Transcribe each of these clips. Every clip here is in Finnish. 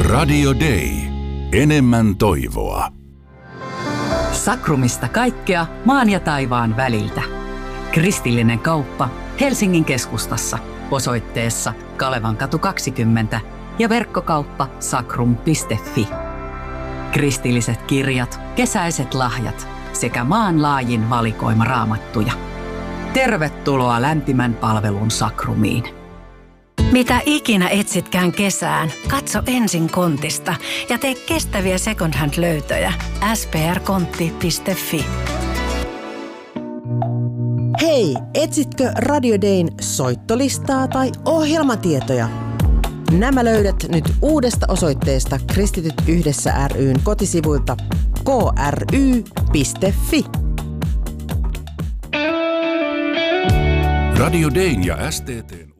Radio Day. Enemmän toivoa. Sakrumista kaikkea maan ja taivaan väliltä. Kristillinen kauppa Helsingin keskustassa osoitteessa Kalevankatu 20 ja verkkokauppa sakrum.fi. Kristilliset kirjat, kesäiset lahjat sekä maanlaajin valikoima raamattuja. Tervetuloa lämpimän palvelun Sakrumiin. Mitä ikinä etsitkään kesään, katso ensin Kontista ja tee kestäviä second hand-löytöjä. sprkontti.fi. Hei, etsitkö Radio Dayn soittolistaa tai ohjelmatietoja? Nämä löydät nyt uudesta osoitteesta Kristityt yhdessä ry:n kotisivuilta kry.fi. Radio Dayn ja STT:n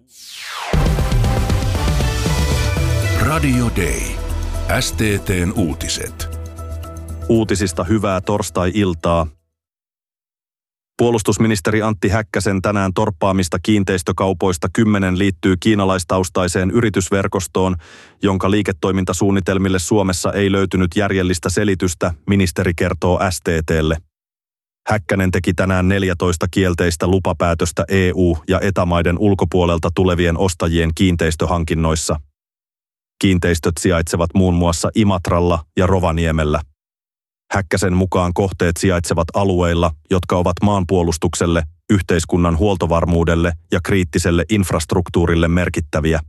Radio Day. STT:n uutiset. Uutisista hyvää torstai-iltaa. Puolustusministeri Antti Häkkäsen tänään torppaamista kiinteistökaupoista 10 liittyy kiinalaistaustaiseen yritysverkostoon, jonka liiketoimintasuunnitelmille Suomessa ei löytynyt järjellistä selitystä, ministeri kertoo STT:lle. Häkkänen teki tänään 14 kielteistä lupapäätöstä EU- ja ETA-maiden ulkopuolelta tulevien ostajien kiinteistöhankinnoissa. Kiinteistöt sijaitsevat muun muassa Imatralla ja Rovaniemellä. Häkkäsen mukaan kohteet sijaitsevat alueilla, jotka ovat maanpuolustukselle, yhteiskunnan huoltovarmuudelle ja kriittiselle infrastruktuurille merkittäviä.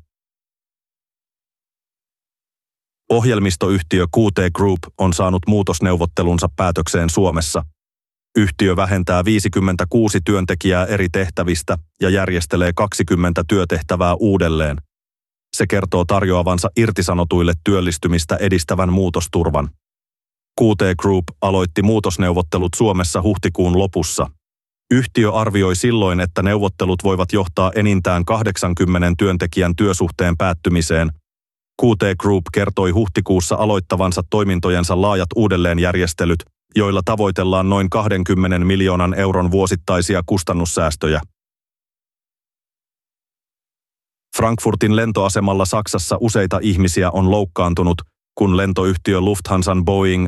Ohjelmistoyhtiö QT Group on saanut muutosneuvottelunsa päätökseen Suomessa. Yhtiö vähentää 56 työntekijää eri tehtävistä ja järjestelee 20 työtehtävää uudelleen. Se kertoo tarjoavansa irtisanotuille työllistymistä edistävän muutosturvan. QT Group aloitti muutosneuvottelut Suomessa huhtikuun lopussa. Yhtiö arvioi silloin, että neuvottelut voivat johtaa enintään 80 työntekijän työsuhteen päättymiseen. QT Group kertoi huhtikuussa aloittavansa toimintojensa laajat uudelleenjärjestelyt, joilla tavoitellaan noin 20 miljoonan euron vuosittaisia kustannussäästöjä. Frankfurtin lentoasemalla Saksassa useita ihmisiä on loukkaantunut, kun lentoyhtiö Lufthansan Boeing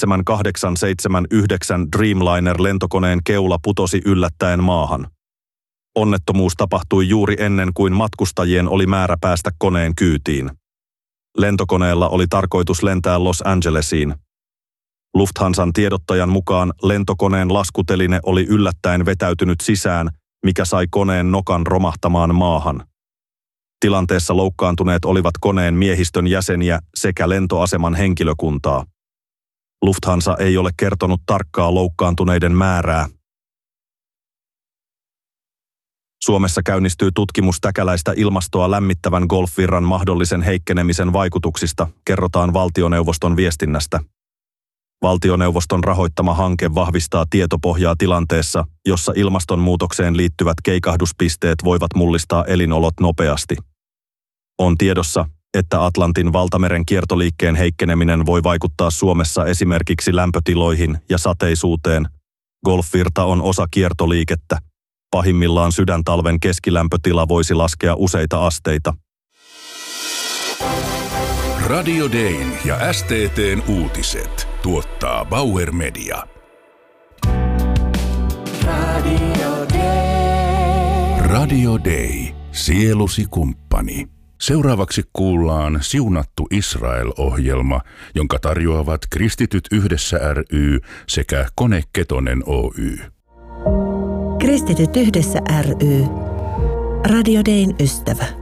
7879 Dreamliner-lentokoneen keula putosi yllättäen maahan. Onnettomuus tapahtui juuri ennen kuin matkustajien oli määrä päästä koneen kyytiin. Lentokoneella oli tarkoitus lentää Los Angelesiin. Lufthansan tiedottajan mukaan lentokoneen laskuteline oli yllättäen vetäytynyt sisään, mikä sai koneen nokan romahtamaan maahan. Tilanteessa loukkaantuneet olivat koneen miehistön jäseniä sekä lentoaseman henkilökuntaa. Lufthansa ei ole kertonut tarkkaa loukkaantuneiden määrää. Suomessa käynnistyy tutkimus täkäläistä ilmastoa lämmittävän golfvirran mahdollisen heikkenemisen vaikutuksista, kerrotaan valtioneuvoston viestinnästä. Valtioneuvoston rahoittama hanke vahvistaa tietopohjaa tilanteessa, jossa ilmastonmuutokseen liittyvät keikahduspisteet voivat mullistaa elinolot nopeasti. On tiedossa, että Atlantin valtameren kiertoliikkeen heikkeneminen voi vaikuttaa Suomessa esimerkiksi lämpötiloihin ja sateisuuteen. Golfvirta on osa kiertoliikettä. Pahimmillaan sydäntalven keskilämpötila voisi laskea useita asteita. Radio Dayn ja STT:n uutiset tuottaa Bauer Media. Radio Day. Sielusi kumppani. Seuraavaksi kuullaan Siunattu Israel-ohjelma, jonka tarjoavat Kristityt yhdessä ry sekä Kone Ketonen Oy. Kristityt yhdessä ry. Radio Dayn ystävä.